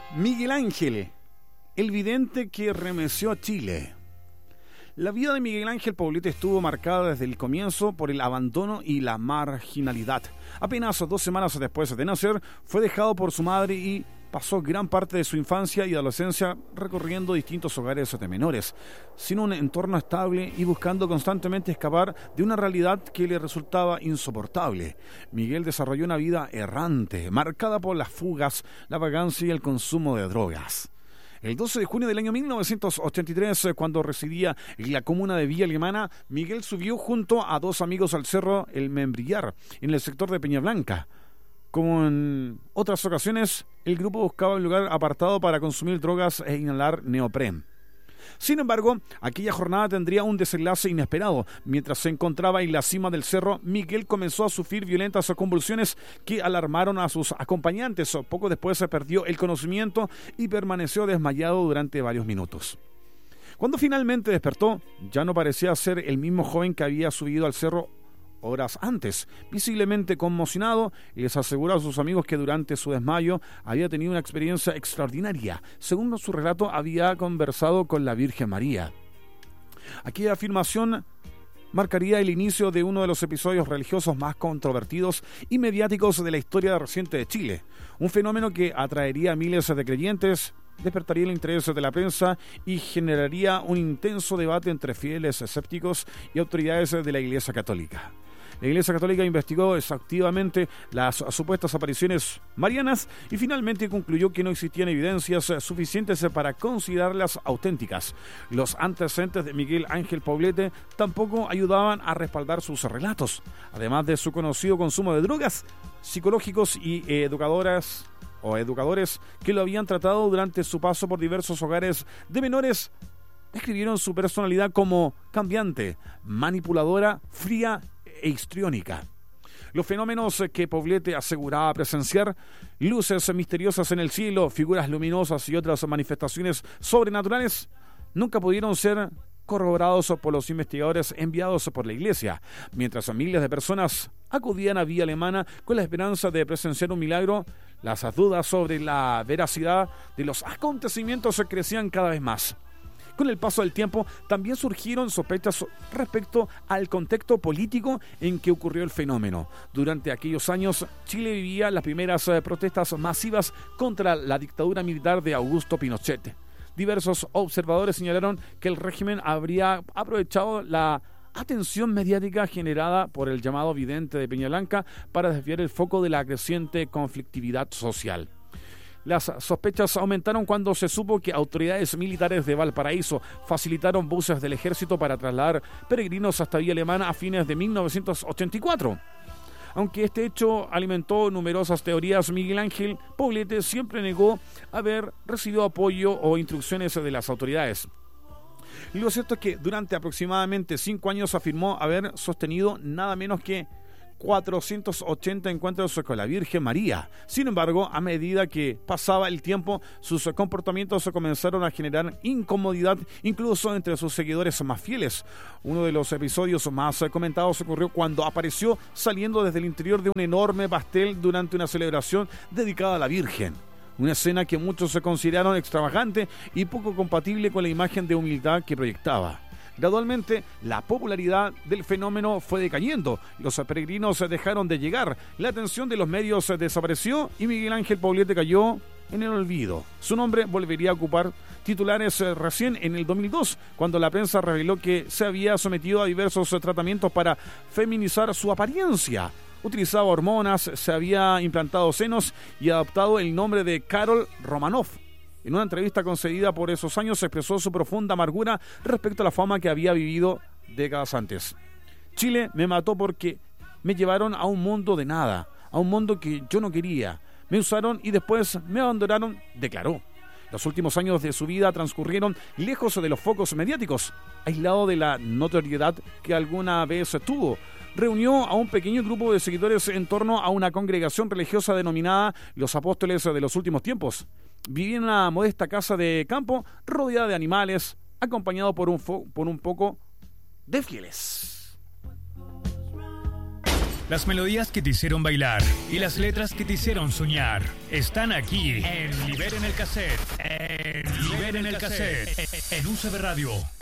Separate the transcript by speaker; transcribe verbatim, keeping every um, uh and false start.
Speaker 1: Miguel Ángel, el vidente que remeció a Chile. La vida de Miguel Ángel Poblete estuvo marcada desde el comienzo por el abandono y la marginalidad. Apenas dos semanas después de nacer, fue dejado por su madre y pasó gran parte de su infancia y adolescencia recorriendo distintos hogares de menores, sin un entorno estable y buscando constantemente escapar de una realidad que le resultaba insoportable. Miguel desarrolló una vida errante, marcada por las fugas, la vagancia y el consumo de drogas. El doce de junio del año mil novecientos ochenta y tres, cuando residía en la comuna de Villa Alemana, Miguel subió junto a dos amigos al cerro El Membrillar, en el sector de Peña Blanca. Como en otras ocasiones, el grupo buscaba un lugar apartado para consumir drogas e inhalar neopren. Sin embargo, aquella jornada tendría un desenlace inesperado. Mientras se encontraba en la cima del cerro, Miguel comenzó a sufrir violentas convulsiones que alarmaron a sus acompañantes. Poco después se perdió el conocimiento y permaneció desmayado durante varios minutos. Cuando finalmente despertó, ya no parecía ser el mismo joven que había subido al cerro horas antes. Visiblemente conmocionado, les aseguró a sus amigos que durante su desmayo había tenido una experiencia extraordinaria. Según su relato, había conversado con la Virgen María. Aquella afirmación marcaría el inicio de uno de los episodios religiosos más controvertidos y mediáticos de la historia reciente de Chile. Un fenómeno que atraería a miles de creyentes, despertaría el interés de la prensa y generaría un intenso debate entre fieles escépticos y autoridades de la Iglesia Católica. La Iglesia Católica investigó exhaustivamente las supuestas apariciones marianas y finalmente concluyó que no existían evidencias suficientes para considerarlas auténticas. Los antecedentes de Miguel Ángel Poblete tampoco ayudaban a respaldar sus relatos. Además de su conocido consumo de drogas, psicológicos y educadoras o educadores que lo habían tratado durante su paso por diversos hogares de menores, describieron su personalidad como cambiante, manipuladora, fría e histriónica. Los fenómenos que Poblete aseguraba presenciar, luces misteriosas en el cielo, figuras luminosas y otras manifestaciones sobrenaturales, nunca pudieron ser corroborados por los investigadores enviados por la Iglesia. Mientras miles de personas acudían a Villa Alemana con la esperanza de presenciar un milagro, las dudas sobre la veracidad de los acontecimientos crecían cada vez más. Con el paso del tiempo, también surgieron sospechas respecto al contexto político en que ocurrió el fenómeno. Durante aquellos años, Chile vivía las primeras protestas masivas contra la dictadura militar de Augusto Pinochet. Diversos observadores señalaron que el régimen habría aprovechado la atención mediática generada por el llamado vidente de Peña Blanca para desviar el foco de la creciente conflictividad social. Las sospechas aumentaron cuando se supo que autoridades militares de Valparaíso facilitaron buses del ejército para trasladar peregrinos hasta Villa Alemana a fines de mil novecientos ochenta y cuatro. Aunque este hecho alimentó numerosas teorías, Miguel Ángel Poblete siempre negó haber recibido apoyo o instrucciones de las autoridades. Y lo cierto es que durante aproximadamente cinco años afirmó haber sostenido nada menos que cuatrocientos ochenta encuentros con la Virgen María. Sin embargo, a medida que pasaba el tiempo, sus comportamientos comenzaron a generar incomodidad incluso entre sus seguidores más fieles. Uno de los episodios más comentados ocurrió cuando apareció saliendo desde el interior de un enorme pastel durante una celebración dedicada a la Virgen. Una escena que muchos se consideraron extravagante y poco compatible con la imagen de humildad que proyectaba. Gradualmente, la popularidad del fenómeno fue decayendo, los peregrinos dejaron de llegar, la atención de los medios desapareció y Miguel Ángel Poblete cayó en el olvido. Su nombre volvería a ocupar titulares recién en el dos mil dos, cuando la prensa reveló que se había sometido a diversos tratamientos para feminizar su apariencia. Utilizaba hormonas, se había implantado senos y adoptado el nombre de Karol Romanoff. En una entrevista concedida por esos años, expresó su profunda amargura respecto a la fama que había vivido décadas antes. Chile me mató porque me llevaron a un mundo de nada, a un mundo que yo no quería. Me usaron y después me abandonaron, declaró. Los últimos años de su vida transcurrieron lejos de los focos mediáticos, aislado de la notoriedad que alguna vez tuvo. Reunió a un pequeño grupo de seguidores en torno a una congregación religiosa denominada Los Apóstoles de los Últimos Tiempos. Vivía en una modesta casa de campo rodeada de animales, acompañado por un, fo- por un poco de fieles.
Speaker 2: Las melodías que te hicieron bailar y las letras que te hicieron soñar están aquí en Liberen el Cassette. En Liberen el Cassette. En U C B Radio.